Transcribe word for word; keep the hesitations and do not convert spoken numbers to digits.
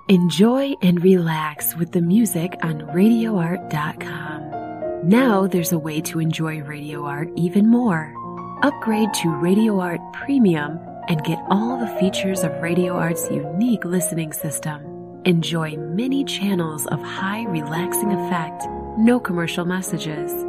Enjoy and relax with the music on radio art dot com. Now there's a way to enjoy Radio Art even more. Upgrade to Radio Art Premium and get all the features of Radio Art's unique listening system. Enjoy many channels of high relaxing effect, no commercial messages.